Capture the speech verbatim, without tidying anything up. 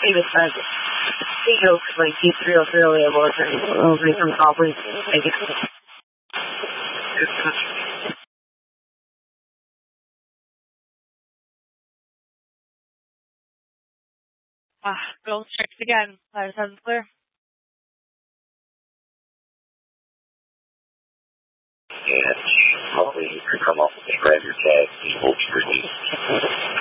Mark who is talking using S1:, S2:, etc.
S1: famous friend. He goes like he's real, really a military. Over from Auburn. Thank you.
S2: Ah, gold strikes again. Fire seven's clear.
S3: And hopefully you can come up and grab your tag. People release.